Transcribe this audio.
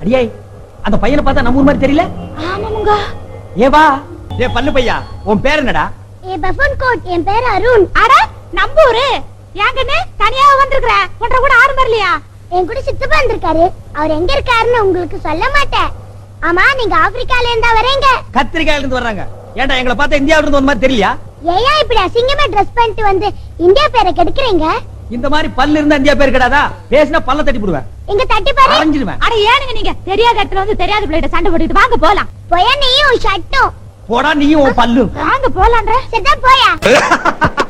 அடியே அந்த பையனை பார்த்தா நம்ம ஊர் மாதிரி தெரியல? ஆமாமுங்க. ஏவா ஏ பல்லு பையா, உன் பேர் என்னடா? ஏ பஃபன் கோட், என் பேர் அருண். அட நம்பூரு. ஏங்கண்ணே தனியா வந்திருக்கற? ஒன்ற கூட ஆறு வரலையா? என் கூட சித்தப்பா வந்திருக்காரு. அவர் எங்க இருக்காருன்னு உங்களுக்கு சொல்ல மாட்டேன். ஆமா, நீங்க ஆப்பிரிக்கால இருந்தா வரீங்க? கத்திரிக்காயில இருந்து வர்றாங்க. ஏன்டா எங்களை பார்த்தா இந்தியாவுல இருந்து வந்த மாதிரி தெரியலையா? ஏயா இப்படி அசிங்கமா Dress பண்ணிட்டு வந்து இந்தியா பேரை கெடுக்குறீங்க? இந்த மாதிரி பல்லு இருந்தா இந்தியா பேர் கிடையாதா? பேசினா பல்ல தட்டி போடுவேன். இங்க தட்டி பாரு. அரைஞ்சிடுவேன். அட ஏனுங்க நீங்க தெரியாத இடத்துல வந்து தெரியாத பிள்ளைகிட்ட சண்டை போட்டுட்டு வாங்க போலாம். போயா நீயும் ஷட்டும். போடா நீயும் உன் பல்லும். வாங்க போலான்ற. சரிதான் போயா.